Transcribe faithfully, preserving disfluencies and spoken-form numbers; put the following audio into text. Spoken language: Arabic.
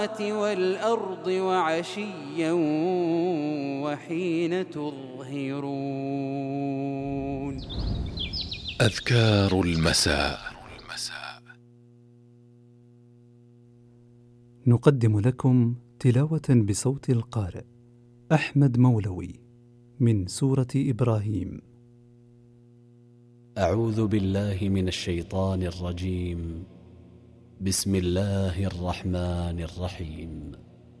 والأرض وعشيا وحين تظهرون. أذكار المساء. نقدم لكم تلاوة بصوت القارئ أحمد مولوي من سورة إبراهيم. أعوذ بالله من الشيطان الرجيم. بسم الله الرحمن الرحيم.